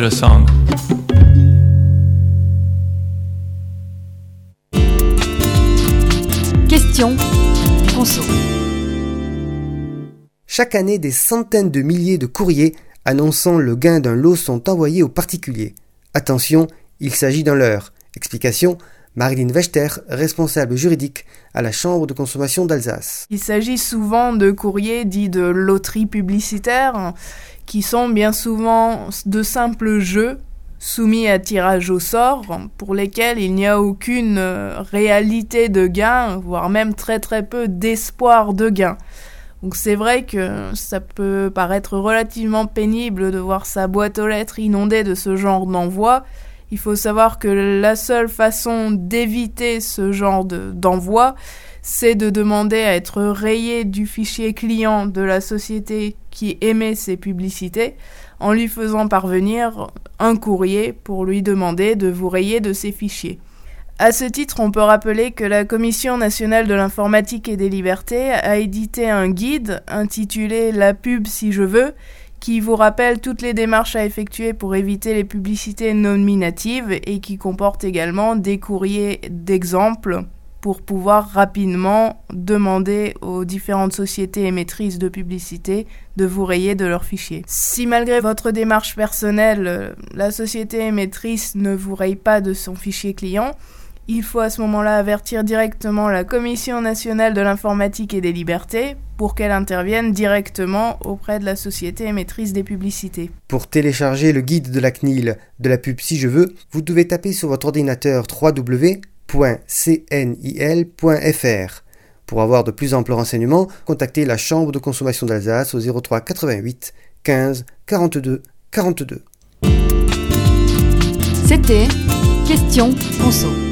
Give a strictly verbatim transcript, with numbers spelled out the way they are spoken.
a song. Question conso. Chaque année, des centaines de milliers de courriers annonçant le gain d'un lot sont envoyés aux particuliers. Attention, il s'agit d'un leurre. Explication, Marilyn Wechter, responsable juridique à la Chambre de consommation d'Alsace. Il s'agit souvent de courriers dits de loterie publicitaire, qui sont bien souvent de simples jeux soumis à tirage au sort, pour lesquels il n'y a aucune réalité de gain, voire même très très peu d'espoir de gain. Donc c'est vrai que ça peut paraître relativement pénible de voir sa boîte aux lettres inondée de ce genre d'envoi. Il faut savoir que la seule façon d'éviter ce genre de, d'envoi, c'est de demander à être rayé du fichier client de la société qui émet ces publicités, en lui faisant parvenir un courrier pour lui demander de vous rayer de ces fichiers. À ce titre, on peut rappeler que la Commission nationale de l'informatique et des libertés a édité un guide intitulé « La pub si je veux », qui vous rappelle toutes les démarches à effectuer pour éviter les publicités nominatives et qui comporte également des courriers d'exemples pour pouvoir rapidement demander aux différentes sociétés émettrices de publicité de vous rayer de leurs fichiers. Si malgré votre démarche personnelle, la société émettrice ne vous raye pas de son fichier client, il faut à ce moment-là avertir directement la Commission nationale de l'informatique et des libertés pour qu'elle intervienne directement auprès de la société émettrice des publicités. Pour télécharger le guide de la C N I L de la pub si je veux, vous devez taper sur votre ordinateur w w w point c n i l point f r. Pour avoir de plus amples renseignements, contactez la Chambre de consommation d'Alsace au zéro trois quatre-vingt-huit quinze quarante-deux quarante-deux. C'était Question conso.